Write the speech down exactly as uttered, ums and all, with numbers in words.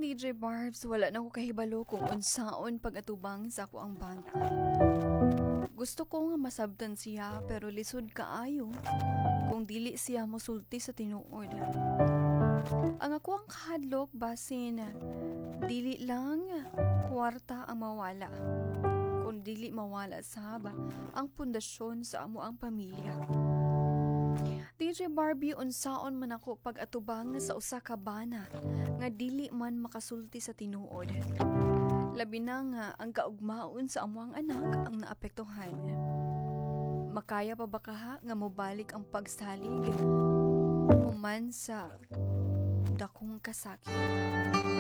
D J Barbs, wala na ko kahibalo kung unsaon pag-atubang sa ako ang banda. Gusto ko nga masabtan siya pero lisod kaayo kung dili siya mosulti sa tinuod. Ang ako ang kahadlok basin dili lang kwarta ang mawala, kung dili mawala sab ang pundasyon sa amo ang pamilya. D J Barbie, unsaon man ako pag-atubang sa usa ka bana nga dili man makasulti sa tinuod. Labi na nga ang kaugmaon sa amuang anak ang naapektuhan. Makaya pa ba kaha nga mobalik ang pagsalig human sa dakong kasakit?